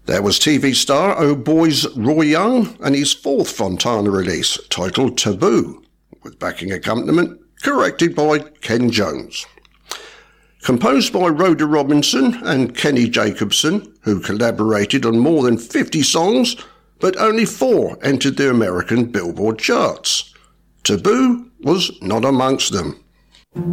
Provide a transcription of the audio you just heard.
There was TV star Oh Boy's Roy Young and his fourth Fontana release, titled Taboo, with backing accompaniment corrected by Ken Jones. Composed by Rhoda Robinson and Kenny Jacobson, who collaborated on more than 50 songs, but only 4 entered the American Billboard charts. Taboo was not amongst them.